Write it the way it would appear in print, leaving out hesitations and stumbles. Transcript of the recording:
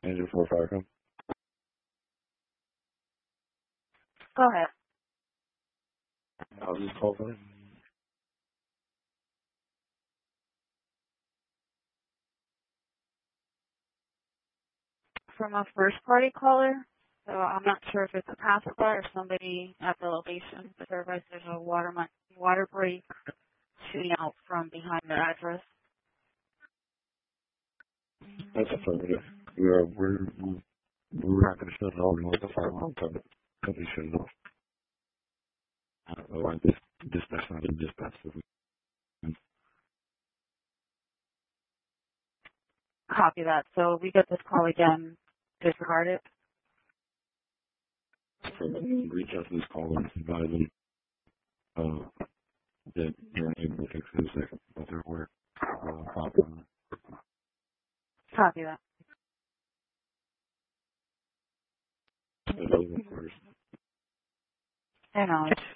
Engine 45 come. Go ahead. I was just calling. From a first party caller. So I'm not sure if it's a passerby or somebody at the location, but there's a water break shooting out from behind the address. That's affirmative. We're not going to shut it off. We want the fire alarm company shut it off. I don't know why this dispatch not in dispatch. Copy that. So we get this call again. Disregard it. Reach out to this caller and advise them that you're unable to fix this, but they're aware. Copy that. First. I know.